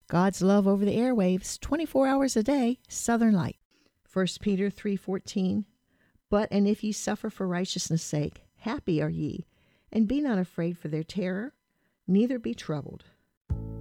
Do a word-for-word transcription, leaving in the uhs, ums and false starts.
God's love over the airwaves, twenty-four hours a day, Southern Light. First Peter three fourteen. But and if ye suffer for righteousness' sake, happy are ye, and be not afraid for their terror, neither be troubled.